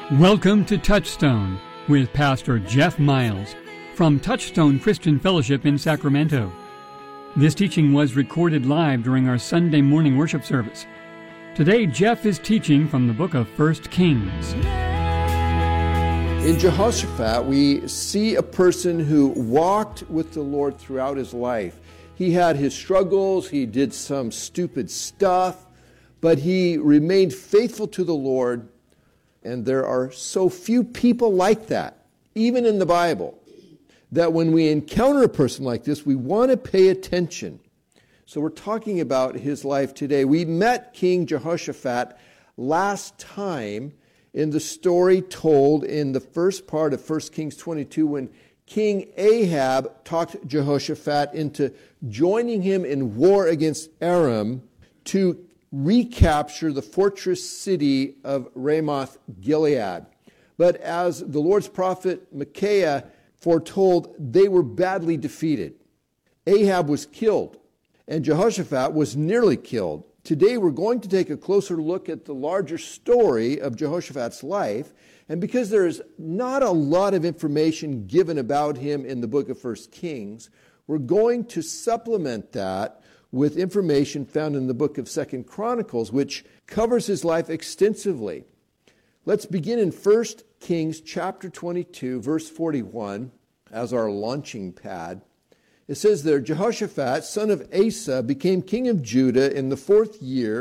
Welcome to Touchstone with Pastor Jeff Miles from Touchstone Christian Fellowship in Sacramento. This teaching was recorded live during our Sunday morning worship service. Today, Jeff is teaching from the book of 1 Kings. In Jehoshaphat, we see a person who walked with the Lord throughout his life. He had his struggles, he did some stupid stuff, but he remained faithful to the Lord. And there are so few people like that, even in the Bible, that when we encounter a person like this, we want to pay attention. So we're talking about his life today. We met King Jehoshaphat last time in the story told in the first part of 1 Kings 22 when King Ahab talked Jehoshaphat into joining him in war against Aram to recapture the fortress city of Ramoth Gilead. But as the Lord's prophet Micaiah foretold, they were badly defeated. Ahab was killed, and Jehoshaphat was nearly killed. Today we're going to take a closer look at the larger story of Jehoshaphat's life, and because there is not a lot of information given about him in the book of 1 Kings, we're going to supplement that with information found in the book of 2 Chronicles, which covers his life extensively. Let's begin in 1 Kings chapter 22, verse 41, as our launching pad. It says there, Jehoshaphat, son of Asa, became king of Judah in the 4th year